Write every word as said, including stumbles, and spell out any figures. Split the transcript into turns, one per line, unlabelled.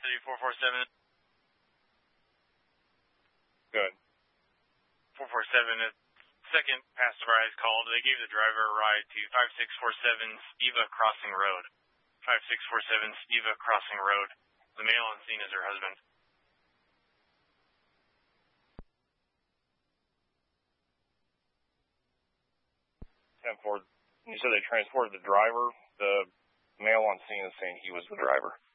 three four four seven.
Good.
four four seven, a second passerby is called. They gave the driver a ride to five six four seven Steva Crossing Road. five six four seven Steva Crossing Road. The male on scene is her husband.
ten four, you said they transported the driver. The male on scene is saying he was the driver.